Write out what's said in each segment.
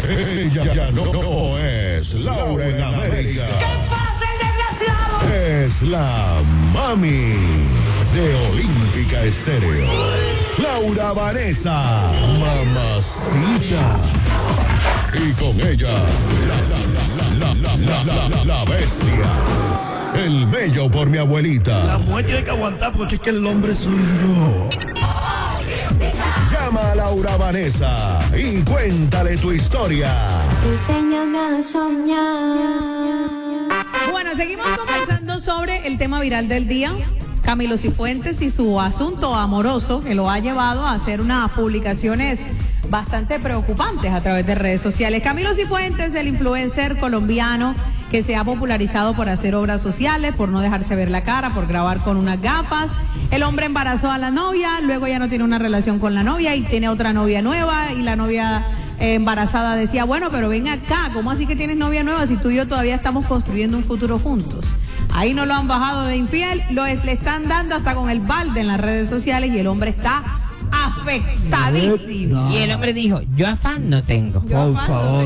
Ella ya no es Laura en América. ¿Qué pasa, el desgraciado? Es la mami de Olímpica Estéreo. Laura Vanessa, mamacita. Y con ella, la bestia. El mello por mi abuelita. La mujer tiene que aguantar porque es que el hombre soy yo. Llama a Laura Vanessa y cuéntale tu historia. Enséñame a soñar. Bueno, seguimos conversando sobre el tema viral del día. Camilo Cifuentes y su asunto amoroso que lo ha llevado a hacer unas publicaciones bastante preocupantes a través de redes sociales. Camilo Cifuentes, el influencer colombiano que se ha popularizado por hacer obras sociales, por no dejarse ver la cara, por grabar con unas gafas. El hombre embarazó a la novia, luego ya no tiene una relación con la novia y tiene otra novia nueva, y la novia embarazada decía, bueno, pero ven acá, ¿cómo así que tienes novia nueva si tú y yo todavía estamos construyendo un futuro juntos? Ahí no lo han bajado de infiel, le están dando hasta con el balde en las redes sociales y el hombre está afectadísimo. No. Y el hombre dijo, yo afán no tengo. Por favor.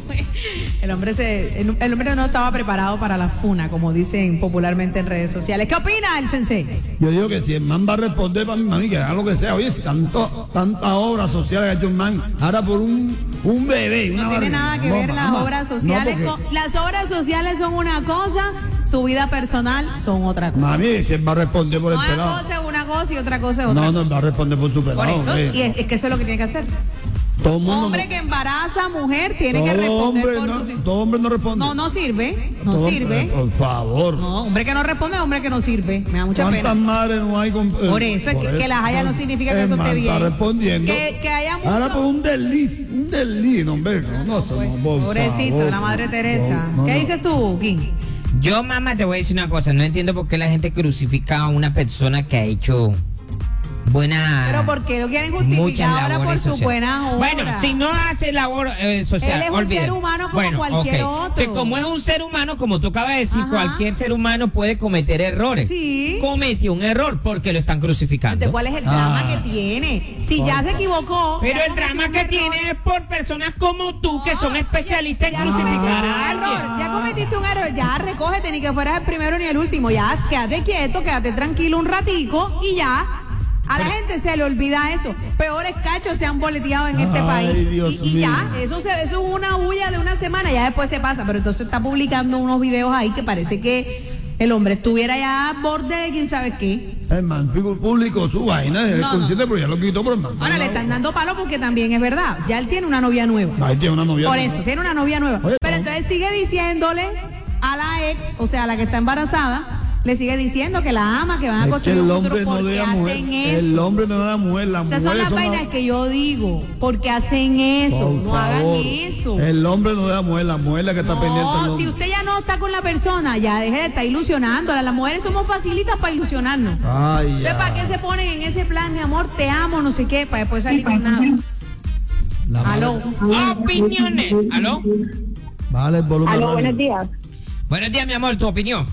El hombre no estaba preparado para la funa, como dicen popularmente en redes sociales. ¿Qué opina el sensei? Yo digo que si el man va a responder para mi mami, que haga lo que sea. Oye, si tantas obras sociales que ha hecho el man, ahora por un bebé. No tiene nada que ver las obras sociales. Las obras sociales son una cosa, su vida personal son otra cosa. Mami, si él va a responder por el Una pelado. cosa es una cosa y otra cosa es otra cosa. No, va a responder por su pelado. Por eso, hombre. y es que eso es lo que tiene que hacer. Todo mundo Hombre que embaraza mujer tiene que responder por sus hijos. Todo hombre no responde. No sirve, no Todo sirve. hombre, por favor. No, hombre que no responde, hombre que no sirve. Me da mucha ¿Cuántas pena. madres no hay con, Por eso es que las haya no significa que eso esté bien. Está respondiendo. Que haya mucho. Ahora por un desliz, hombre. Pobrecito, favor, la madre Teresa. no, ¿Qué no. dices tú, King? Yo, mamá, te voy a decir una cosa. No entiendo por qué la gente crucifica a una persona que ha hecho buena. Pero ¿por qué lo quieren muchas justificar ahora por labores su sociales. buena obra? Bueno, si no hace labor social, Él es un olvídate. ser humano como cualquier otro. Que como es un ser humano, como tú acabas de decir, Ajá. cualquier ser humano puede cometer errores. Sí. Cometió un error porque lo están crucificando. ¿Cuál es el drama que tiene? Si ya se equivocó. Pero ya el cometió drama un que error. tiene es por personas como tú que son especialistas en Ya crucificar cometiste a un alguien. error, ya cometiste un error, ya recógete, ni que fueras el primero ni el último, ya quédate quieto, quédate tranquilo un ratico y ya. A la gente se le olvida eso. Peores cachos se han boleteado en este país. Dios Y mío. ya, eso es una bulla de una semana, ya después se pasa. Pero entonces está publicando unos videos ahí que parece que el hombre estuviera ya a borde de quién sabe qué. El man público su vaina, es No, consciente, pero ya lo quitó por el man. Ahora le están dando palo porque también es verdad. Ya él tiene una novia nueva. Ahí tiene una novia. Por eso, tiene una novia nueva. Oye, Pero no. entonces sigue diciéndole a la ex, o sea, a la que está embarazada, le sigue diciendo que la ama, que van a Es que construir el un hombre futuro. no ¿Por qué deja mujer. hacen eso? El hombre no deja mujer. Las Esas son mujeres las vainas que yo digo. ¿Por qué hacen eso? Por No favor. hagan eso. El hombre no deja mujer, la mujer es la que está pendiente del No, hombre. si usted ya no está con la persona, ya deje de estar ilusionándola. Las mujeres somos facilitas para ilusionarnos. Ay, ¿Usted ya. para qué se ponen en ese plan, mi amor, te amo, no sé qué, para después salir con nada? La madre- Aló. Opiniones. ¿Aló? Vale, el volumen. Aló, radio. buenos días. Buenos días, mi amor, tu opinión.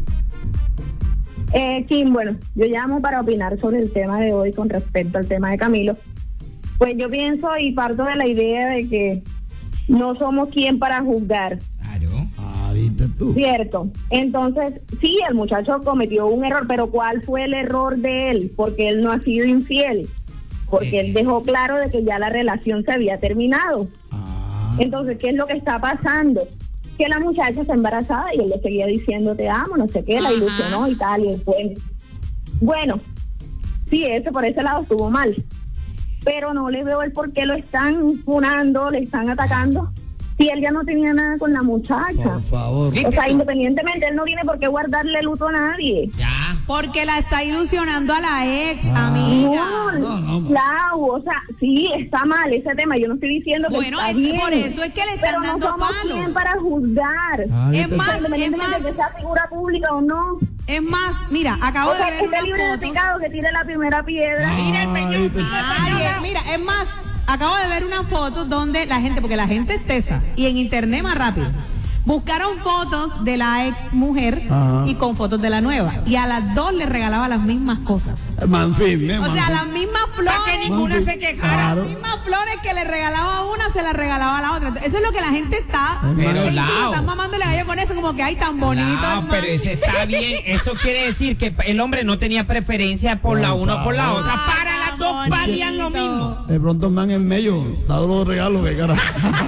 Kim, bueno, yo llamo para opinar sobre el tema de hoy con respecto al tema de Camilo. Pues yo pienso y parto de la idea de que no somos quien para juzgar, Claro. Ah, viste tú. ¿cierto? Entonces, sí, el muchacho cometió un error, pero ¿cuál fue el error de él? Porque él no ha sido infiel, porque él dejó claro de que ya la relación se había terminado. Ah, Entonces, ¿qué es lo que está pasando? Que la muchacha está embarazada y él le seguía diciendo te amo, no sé qué, la Ajá. ilusionó y tal, y después. Bueno, sí, eso por ese lado estuvo mal. Pero no le veo el por qué lo están funando, le están atacando. Si él ya no tenía nada con la muchacha. por favor. O sea, independientemente, él no tiene por qué guardarle luto a nadie. Ya. Porque la está ilusionando a la ex, amiga. No. Clau, o sea, sí, está mal ese tema. Yo no estoy diciendo que Bueno, está es que bien. por eso es que le están pero no dando somos palo. quien para juzgar. Ah, Es viste más, tú. Independientemente de que sea figura pública o no. Es más, mira, acabo O de sea, ver que esté unas libre de fotos. pecado, que tire la primera piedra. Ay, viste tú. Nadie, mira, es más, acabo de ver una foto donde la gente, porque la gente es tesa y en internet más rápido. Buscaron fotos de la ex mujer Ajá. y con fotos de la nueva. Y a las dos le regalaba las mismas cosas. Manfín, O sea, las Manfín. mismas Para que flores. ninguna se quejara. Claro. Las mismas flores que le regalaba a una, se las regalaba a la otra. Eso es lo que la gente está. Pero, incluso Lau. están mamándole gallo con eso, como que ay, tan bonito. No, hermano. pero eso está bien. Eso quiere decir que el hombre no tenía preferencia por la una o por la otra. Para las dos bonito. valían lo mismo. De pronto el man en medio, dado los regalos, que cara.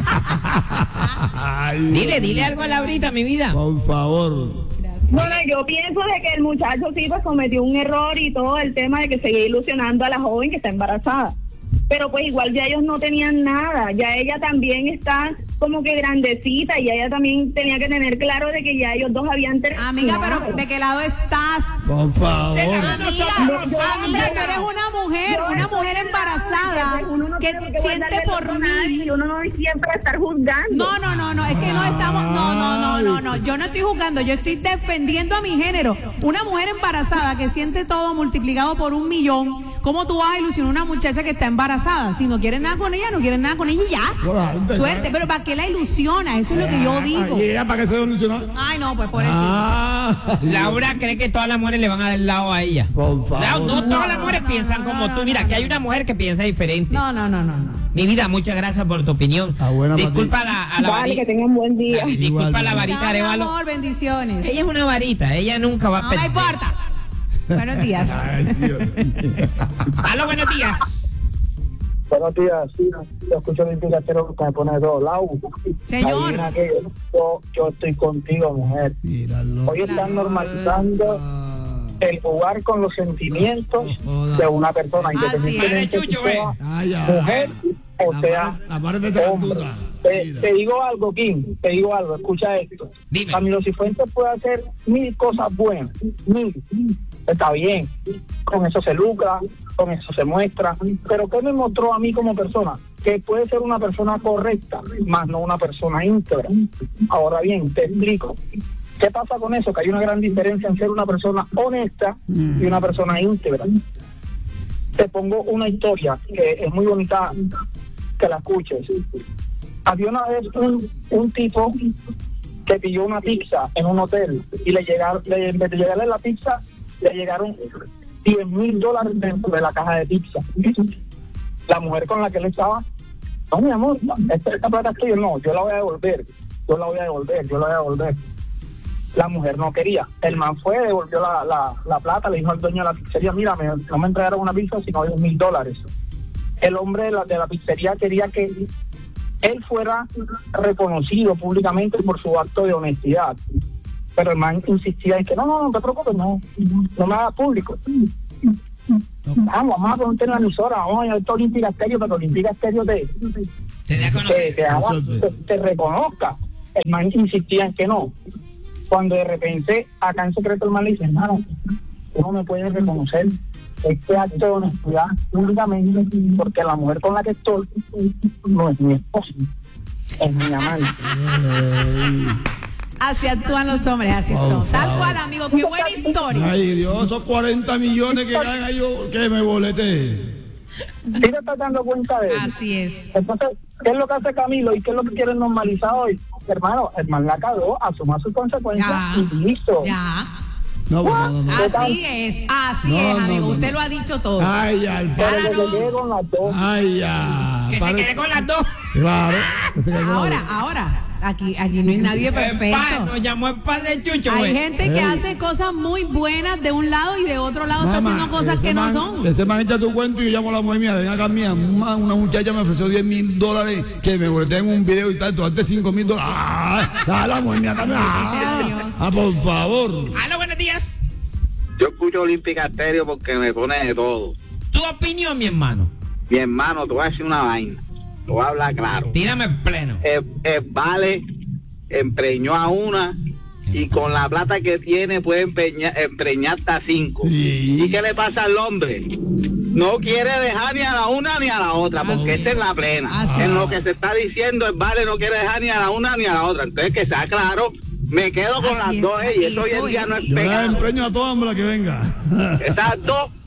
Ay, Dile algo a Laurita, mi vida. por favor. Bueno, yo pienso de que el muchacho sí pues cometió un error y todo el tema de que seguía ilusionando a la joven que está embarazada. Pero pues igual ya ellos no tenían nada, ya ella también está como que grandecita y ella también tenía que tener claro de que ya ellos dos habían terminado. Amiga, pero ¿de qué lado estás? Por favor. Amiga, tú eres una mujer embarazada que siente por mí. Y uno no siempre estar juzgando. No, es que no estamos, no, yo no estoy juzgando, yo estoy defendiendo a mi género. Una mujer embarazada que siente todo multiplicado por 1,000,000, ¿cómo tú vas a ilusionar a una muchacha que está embarazada? Si no quieres nada con ella, no quieres nada con ella y ya. Bueno, Suerte, pero ¿para qué la ilusiona? Eso es lo que yo digo. ¿Y ella para qué se ilusionó? Ay, no, pues por eso. Laura cree que todas las mujeres le van a dar lado a ella. Por favor. No todas las mujeres piensan como tú. Mira, que hay una mujer que piensa diferente. No. Mi vida, muchas gracias por tu opinión. Ah, buena, Disculpa a la Vale, varita. que tengan buen día. Disculpa a la Igual. varita Chao, mi Arevalo. amor, bendiciones. Ella es una varita, ella nunca va a No me perder. importa. Buenos días. Ay, Dios mío. Aló, buenos días. Buenos días, sí, yo escucho el indicativo que me pone de todos lados. Señor. Adivina que yo estoy contigo, mujer. Míralo. Hoy están normalizando el jugar con los sentimientos de una persona, independientemente Chucho, si sea Ay, ya. mujer o sea La madre de hombre. Taranduta. Te digo algo, Kim, te digo algo, escucha esto. Dime. Camilo Cifuentes puede hacer 1000 cosas buenas, 1000. Está bien, con eso se lucra, con eso se muestra, pero ¿qué me mostró a mí como persona? Que puede ser una persona correcta, más no una persona íntegra. Ahora bien, te explico. ¿Qué pasa con eso? Que hay una gran diferencia en ser una persona honesta y una persona íntegra. Te pongo una historia que es muy bonita, que la escuches. Había una vez un tipo que pidió una pizza en un hotel y en vez de llegarle la pizza, le llegaron $10,000 dentro de la caja de pizza. La mujer con la que él estaba, no, mi amor, esta plata es tuya, no, yo la voy a devolver. La mujer no quería. El man fue, devolvió la plata, le dijo al dueño de la pizzería, mira, no me entregaron una pizza, sino $10,000. El hombre de la pizzería quería que él fuera reconocido públicamente por su acto de honestidad. Pero el man insistía en que no te preocupes, no me hagas público. Vamos a ponerte en la emisora, vamos a ir a Olímpica Estéreo, para que Olímpica Estéreo te reconozca. El man insistía en que no. Cuando de repente, acá en secreto el man le dice, hermano, uno me puede reconocer este acto de honestidad públicamente, porque la mujer con la que estoy no es mi esposa, es mi amante. Así actúan los hombres, así son. Tal cual, amigo, qué buena historia. Ay, Dios, esos 40 millones que ganan ahí, que me boleté. ¿Sí te estás dando cuenta de eso? Así es. Entonces, ¿qué es lo que hace Camilo y qué es lo que quieren normalizar hoy? Hermano, el man la cagó, asuma sus consecuencias y listo. Ya. No. Así es, amigo. no. Usted lo ha dicho todo. Ay, ya. Pero que se quede con las dos. Ay, ya. Que se quede con las dos. Claro. que se quede con las dos. Ahora, aquí no hay nadie perfecto. Nos llamó el padre Chucho, Hay güey. gente que hace cosas muy buenas de un lado y de otro lado está Mamá, haciendo cosas ese que no man- son. Ese man echa su cuento y yo llamo a la mujer mía, ven acá mía, una muchacha me ofreció $10,000 que me boleté en un video y tal, tú date $5,000. La mujer mía también. Por favor. Aló, buenos días. Yo escucho Olímpica Estéreo porque me pone de todo. Tu opinión, mi hermano. Mi hermano, te voy a decir una vaina. Te voy a hablar claro. Tírame en pleno. Vale, empreñó a una y con la plata que tiene puede empreñar hasta 5. Sí. ¿Y qué le pasa al hombre? No quiere dejar ni a la una ni a la otra, porque esta es la plena. Así En es. lo que se está diciendo, el Vale no quiere dejar ni a la una ni a la otra. Entonces, que sea claro, me quedo con Así las es, dos, y eso hoy eso en día es. no es Yo la pecado. empreño a toda hombre que venga. Esas dos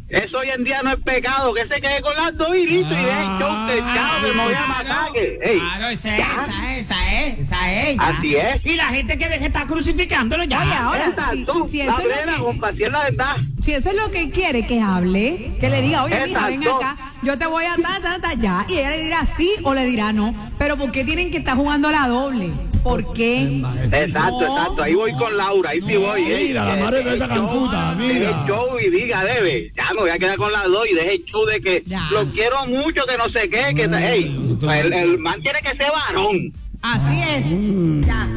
Eso hoy en día no es pecado, que se quede con las dos y listo, y deje el show techado, que no voy a matar, que, ey, Claro, esa es. ya. así es. Y la gente que está crucificándolo ya. Oye, ahora, Exacto, si la eso es plena, lo que... compa, si es la verdad. Si eso es lo que quiere, que hable, que le diga, oye, mija, ven Exacto. acá, yo te voy a ya. Y ella le dirá sí o le dirá no. Pero ¿por qué tienen que estar jugando a la doble? ¿Por qué? Exacto, No. exacto, ahí voy con Laura, ahí sí voy. Mira, la madre de esa cancuta, Deje mira. el show y diga, debe, ya me voy a quedar con las dos y deje el show de que Ya. lo quiero mucho, que no sé qué, que, ey, el man tiene que ser varón. Así es. Ya.